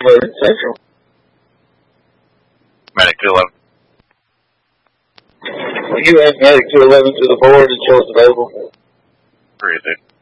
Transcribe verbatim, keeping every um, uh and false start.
Logan Central. Medic two eleven. Will you add Medic two eleven to the board until it's available? Where is it?